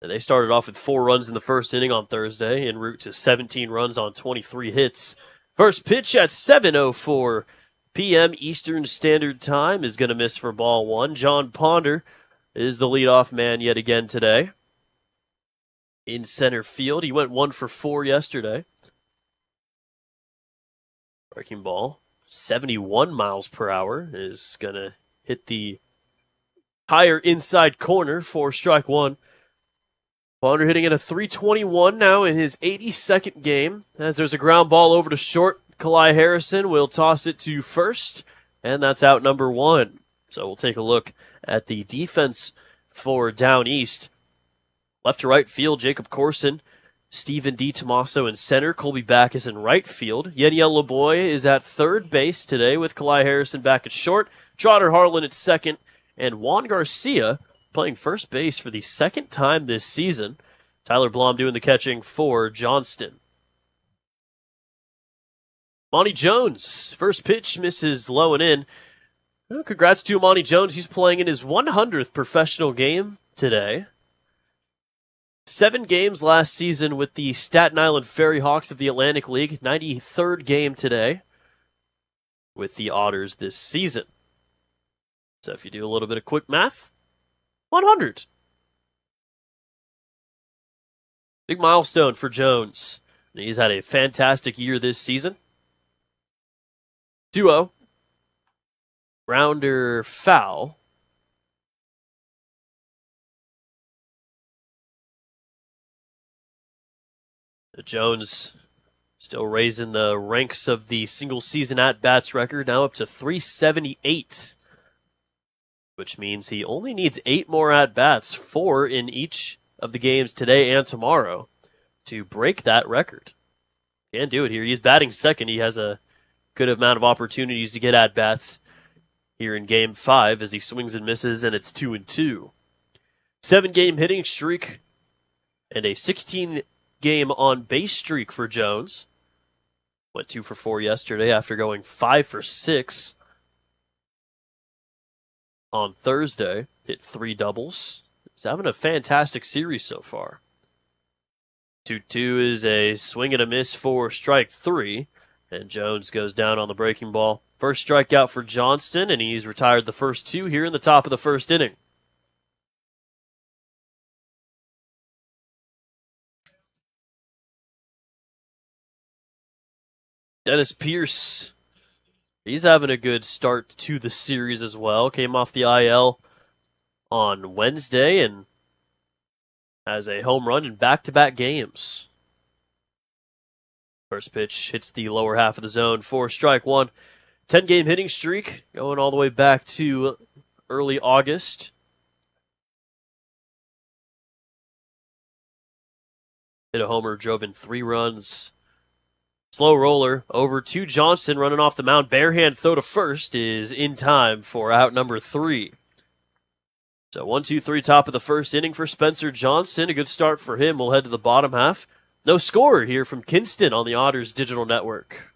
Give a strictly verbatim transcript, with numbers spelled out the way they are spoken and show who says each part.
Speaker 1: And they started off with four runs in the first inning on Thursday, en route to seventeen runs on twenty-three hits. First pitch at seven oh four p.m. Eastern Standard Time is going to miss for ball one. John Ponder is the leadoff man yet again today. In center field, he went one for four yesterday. Breaking ball, seventy-one miles per hour, is going to hit the higher inside corner for strike one. Ponder hitting at a three twenty-one now in his eighty-second game. As there's a ground ball over to short, Kalai Harrison will toss it to first, and that's out number one. So we'll take a look at the defense for Down East. Left to right field, Jacob Corson, Stephen DiTomaso in center, Colby Backus in right field. Yeniel Laboy is at third base today with Kalai Harrison back at short, Trotter Harlan at second, and Juan Garcia playing first base for the second time this season. Tyler Blom doing the catching for Johnston. Monty Jones, first pitch misses low and in. Well, congrats to Monty Jones. He's playing in his one hundredth professional game today. Seven games last season with the Staten Island Ferry Hawks of the Atlantic League. ninety-third game today with the Otters this season. So if you do a little bit of quick math, one hundred. Big milestone for Jones. He's had a fantastic year this season. two oh. Rounder foul. Jones still raising the ranks of the single season at-bats record, now up to three seventy-eight. Which means he only needs eight more at-bats, four in each of the games today and tomorrow, to break that record. Can't do it here. He's batting second. He has a good amount of opportunities to get at-bats here in game five as he swings and misses, and it's two and two. Seven-game hitting streak and a sixteen-game on-base streak for Jones. Went two for four yesterday after going five for six on Thursday. Hit three doubles. He's having a fantastic series so far. two two is a swing and a miss for strike three, and Jones goes down on the breaking ball. First strikeout for Johnston, and he's retired the first two here in the top of the first inning. Dennis Pierce, he's having a good start to the series as well. Came off the I L on Wednesday and has a home run in back-to-back games. First pitch hits the lower half of the zone for strike one. ten-game hitting streak going all the way back to early August. Hit a homer, drove in three runs. Slow roller over to Johnston, running off the mound. Barehand throw to first is in time for out number three. So one, two, three, top of the first inning for Spencer Johnston. A good start for him. We'll head to the bottom half. No score here from Kinston on the Otters Digital Network.